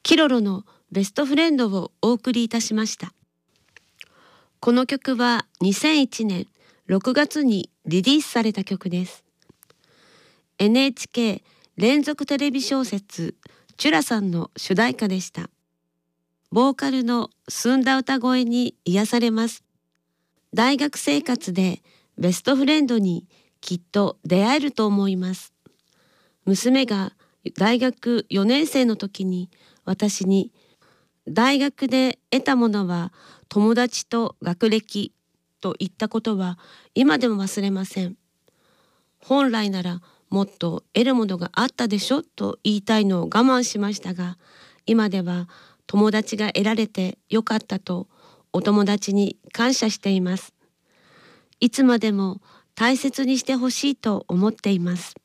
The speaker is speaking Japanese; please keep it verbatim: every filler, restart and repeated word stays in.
キロロのベストフレンドをお送りいたしました。この曲はにせんいちねんろくがつにリリースされた曲です。エヌエイチケー 連続テレビ小説チュラさんの主題歌でした。ボーカルの澄んだ歌声に癒されます。大学生活でベストフレンドにきっと出会えると思います。娘が大学よねん生の時に私に、大学で得たものは友達と学歴と言ったことは今でも忘れません。本来ならもっと得るものがあったでしょと言いたいのを我慢しましたが、今では友達が得られてよかったとお友達に感謝しています。いつまでも大切にしてほしいと思っています。